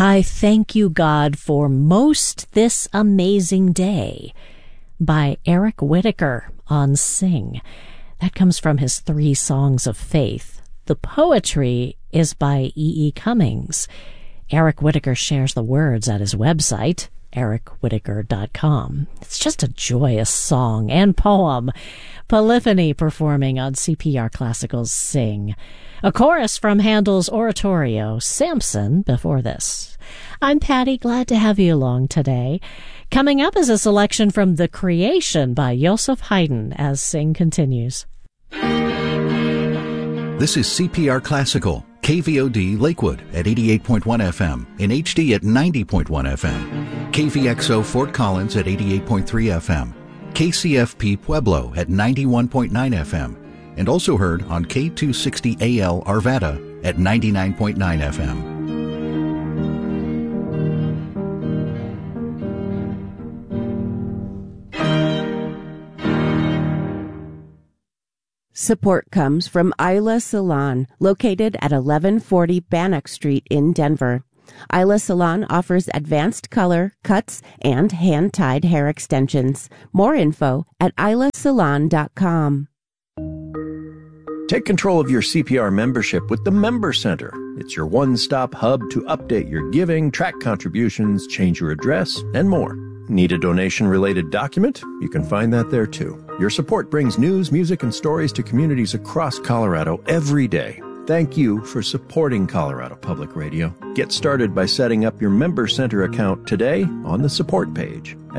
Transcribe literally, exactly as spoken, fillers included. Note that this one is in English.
I Thank You, God, for Most This Amazing Day by Eric Whitacre on Sing. That comes from his Three Songs of Faith. The poetry is by E E. Cummings. Eric Whitacre shares the words at his website, eric whitacre dot com. It's just a joyous song and poem. Polyphony performing on C P R Classical's Sing. A chorus from Handel's oratorio, Samson, before this. I'm Patty, glad to have you along today. Coming up is a selection from The Creation by Joseph Haydn as Sing continues. This is C P R Classical, K V O D Lakewood at eighty-eight point one F M, in H D at ninety point one F M, K V X O Fort Collins at eighty-eight point three F M, K C F P Pueblo at ninety-one point nine F M, and also heard on K two sixty A L Arvada at ninety-nine point nine F M. Support comes from Isla Salon, located at eleven forty Bannock Street in Denver. Isla Salon offers advanced color, cuts, and hand-tied hair extensions. More info at isla salon dot com. Take control of your C P R membership with the Member Center. It's your one-stop hub to update your giving, track contributions, change your address, and more. Need a donation-related document? You can find that there, too. Your support brings news, music, and stories to communities across Colorado every day. Thank you for supporting Colorado Public Radio. Get started by setting up your Member Center account today on the support page